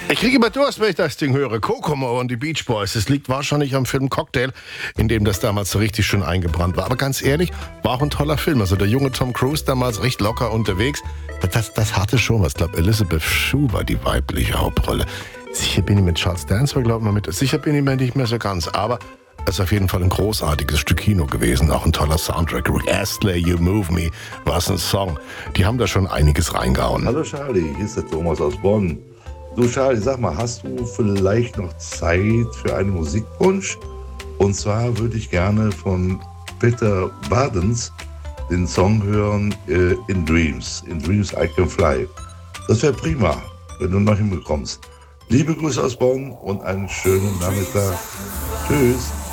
Ich kriege immer Durst, wenn ich das Ding höre. Kokomo und die Beach Boys. Es liegt wahrscheinlich am Film Cocktail, in dem das damals so richtig schön eingebrannt war. Aber ganz ehrlich, war auch ein toller Film. Also der junge Tom Cruise damals recht locker unterwegs. Das hatte schon was. Ich glaube, Elizabeth Shue war die weibliche Hauptrolle. Sicher bin ich mit Charles Dance, glaube ich, mal mit. Sicher bin ich mir nicht mehr so ganz. Aber es ist auf jeden Fall ein großartiges Stück Kino gewesen. Auch ein toller Soundtrack. Rick Astley, You Move Me, was ein Song. Die haben da schon einiges reingehauen. Hallo Charlie, hier ist der Thomas aus Bonn. Du Charlie, sag mal, hast du vielleicht noch Zeit für einen Musikwunsch? Und zwar würde ich gerne von Peter Badens den Song hören In Dreams. In Dreams I Can Fly. Das wäre prima, wenn du noch hinbekommst. Liebe Grüße aus Bonn und einen schönen Nachmittag. Tschüss.